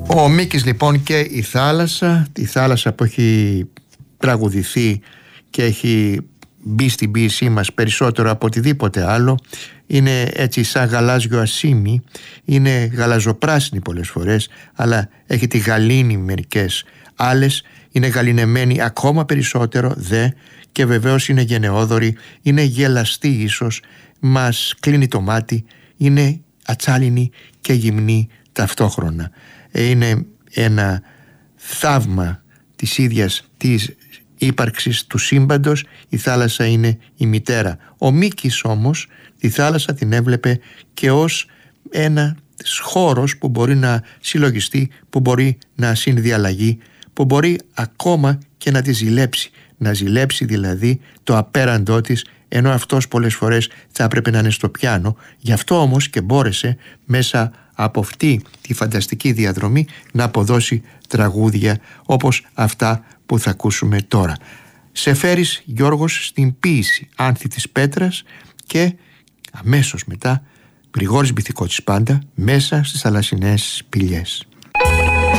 Ο Μίκης λοιπόν και η θάλασσα που έχει τραγουδηθεί και έχει μπει στην ποίησή μας περισσότερο από οτιδήποτε άλλο, είναι έτσι σαν γαλάζιο ασίμι, είναι γαλαζοπράσινη πολλές φορές, αλλά έχει τη γαλήνη μερικές άλλες, είναι γαληνεμένη ακόμα περισσότερο δε, και βεβαίως είναι γενναιόδορη, είναι γελαστή ίσως, μας κλείνει το μάτι, είναι ατσάλινη και γυμνή ταυτόχρονα. Είναι ένα θαύμα της ίδιας της ύπαρξης του σύμπαντος. Η θάλασσα είναι η μητέρα. Ο Μίκης όμως τη θάλασσα την έβλεπε και ως ένα χώρος που μπορεί να συλλογιστεί, που μπορεί να συνδιαλλαγεί, που μπορεί ακόμα και να τη ζηλέψει. Να ζηλέψει δηλαδή το απέραντό της, ενώ αυτός πολλές φορές θα έπρεπε να είναι στο πιάνο. Γι' αυτό όμως και μπόρεσε μέσα από αυτή τη φανταστική διαδρομή να αποδώσει τραγούδια όπως αυτά που θα ακούσουμε τώρα. Σεφέρης Γιώργος στην ποίηση Άνθη της Πέτρας και αμέσως μετά Γρηγόρης Μπιθικώτης πάντα μέσα στις θαλασσινές σπηλιές.